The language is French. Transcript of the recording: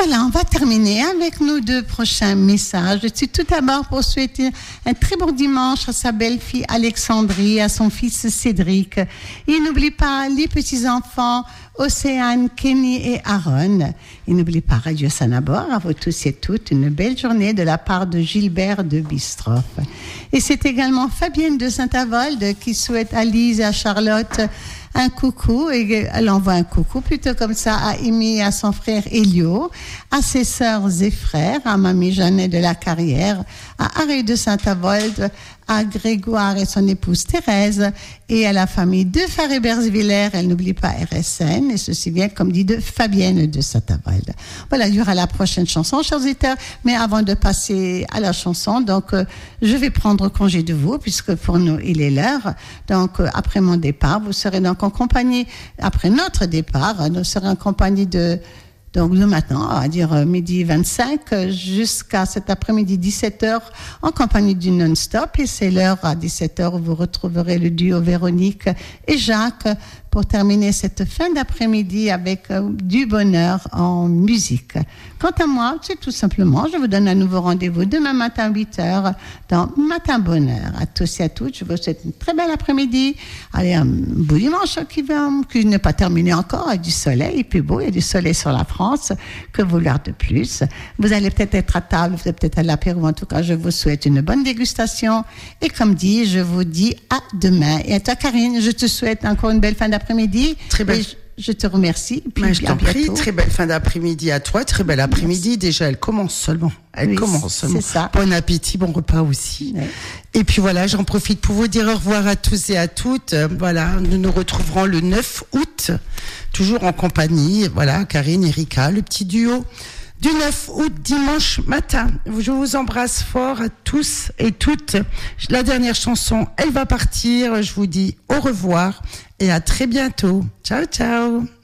Voilà, on va terminer avec nos 2 prochains messages. Je suis tout d'abord pour souhaiter un très bon dimanche à sa belle-fille Alexandrie, à son fils Cédric. Et n'oublie pas les petits-enfants Océane, Kenny et Aaron. Et n'oublie pas Radio Sanabor, à vous tous et toutes, une belle journée de la part de Gilbert de Bistroff. Et c'est également Fabienne de Saint-Avold qui souhaite à Lise et à Charlotte un coucou, et elle envoie un coucou plutôt comme ça à Amy, à son frère Elio, à ses sœurs et frères, à mamie Jeannette de la Carrière, à Harry de Saint-Avold, à Grégoire et son épouse Thérèse, et à la famille de Faré-Berzviller. Elle n'oublie pas RSN, et ceci vient, comme dit, de Fabienne de Saint-Avold. Voilà, il y aura la prochaine chanson, chers auditeurs, mais avant de passer à la chanson, donc, je vais prendre congé de vous, puisque pour nous, il est l'heure. Donc, après mon départ, vous serez donc en compagnie, après notre départ, nous serons en compagnie donc de maintenant, on va dire midi 25 jusqu'à cet après-midi 17h en compagnie du non-stop, et c'est l'heure à 17h où vous retrouverez le duo Véronique et Jacques pour terminer cette fin d'après-midi avec du bonheur en musique. Quant à moi, c'est tout simplement, je vous donne un nouveau rendez-vous demain matin à 8h dans Matin Bonheur. À tous et à toutes, je vous souhaite une très belle après-midi. Allez, un beau dimanche qui n'est pas terminé encore, avec du soleil, il fait beau, il y a du soleil sur la France, que vouloir de plus. Vous allez peut-être être à table, vous allez peut-être à l'apéro, en tout cas, je vous souhaite une bonne dégustation. Et comme dit, je vous dis à demain. Et à toi, Karine, je te souhaite encore une belle fin d'après-midi. Très belle. Je te remercie. Puis je t'en prie, très belle fin d'après-midi à toi, très belle après-midi. Déjà, elle commence seulement. C'est ça. Bon appétit, bon repas aussi. Oui. Et puis voilà, j'en profite pour vous dire au revoir à tous et à toutes. Voilà, nous nous retrouverons le 9 août, toujours en compagnie, voilà, Karine, Erika, le petit duo du 9 août, dimanche matin. Je vous embrasse fort à tous et toutes. La dernière chanson, elle va partir. Je vous dis au revoir et à très bientôt. Ciao, ciao.